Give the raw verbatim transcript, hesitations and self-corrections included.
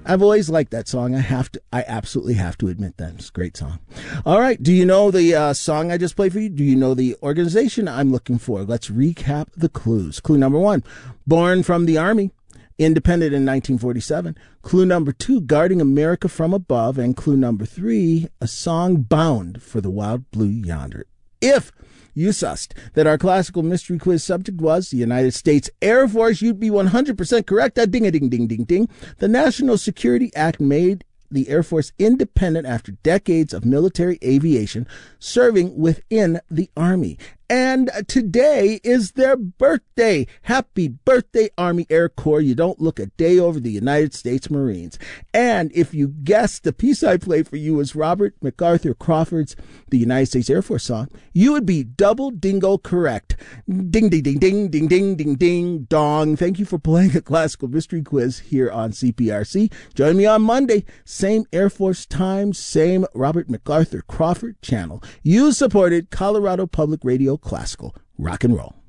I've always liked that song. I have to, I absolutely have to admit that. It's a great song. All right. Do you know the uh, song I just played for you? Do you know the organization I'm looking for? Let's recap the clues. Clue number one, born from the Army, independent in nineteen forty-seven. Clue number two, guarding America from above. And clue number three, a song bound for the wild blue yonder. If you sussed that our classical mystery quiz subject was the United States Air Force, you'd be one hundred percent correct. A ding-a-ding-ding-ding-ding. The National Security Act made the Air Force independent after decades of military aviation serving within the Army. And today is their birthday. Happy birthday, Army Air Corps. You don't look a day over the United States Marines. And if you guessed the piece I played for you was Robert MacArthur Crawford's The United States Air Force song, you would be double dingo correct. Ding, ding, ding, ding, ding, ding, ding, ding, dong. Thank you for playing a classical mystery quiz here on C P R C. Join me on Monday. Same Air Force time, same Robert MacArthur Crawford channel. You supported Colorado Public Radio Classical Rock and Roll.